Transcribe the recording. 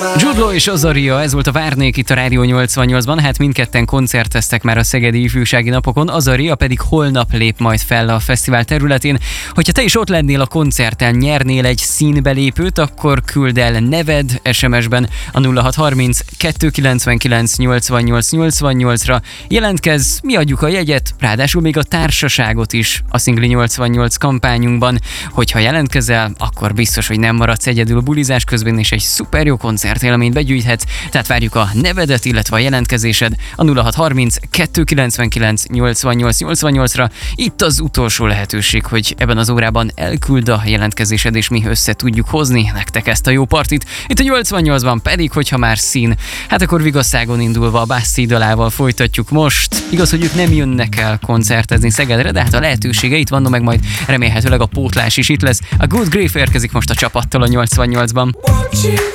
Jude Law és Azaria, ez volt a Várnék itt a Rádió 88-ban, hát mindketten koncerteztek már a Szegedi Ifjúsági Napokon, Azaria pedig holnap lép majd fel a fesztivál területén. Hogyha te is ott lennél a koncerten, nyernél egy színbelépőt, akkor küld el neved SMS-ben a 0630 299 88 88-ra, jelentkezz, mi adjuk a jegyet, ráadásul még a társaságot is a Szingli 88 kampányunkban. Hogyha jelentkezel, akkor biztos, hogy nem maradsz egyedül bulizás közben, és egy szuper jó koncertélményt begyűjthetsz, tehát várjuk a nevedet, illetve a jelentkezésed a 0630 299 88 88-ra. Itt az utolsó lehetőség, hogy ebben az órában elküld a jelentkezésed, és mi össze tudjuk hozni nektek ezt a jó partit. Itt a 88-ban pedig, hogyha már szín, hát akkor Vigasszágon indulva a Bastille dalával folytatjuk most. Igaz, hogy ők nem jönnek el koncertezni Szegedre, de hát a lehetősége itt van, meg majd remélhetőleg a pótlás is itt lesz. A Good Grief érkezik most a csapattal a 88-ban.